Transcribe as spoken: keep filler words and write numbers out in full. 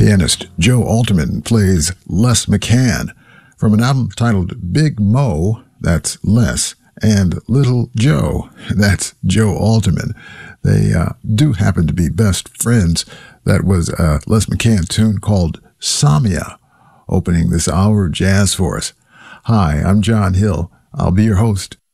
Pianist Joe Alterman plays Les McCann from an album titled Big Mo, that's Les, and Little Joe, that's Joe Alterman. They uh, do happen to be best friends. That was a Les McCann tune called Samia, opening this hour of jazz for us. Hi, I'm John Hill. I'll be your host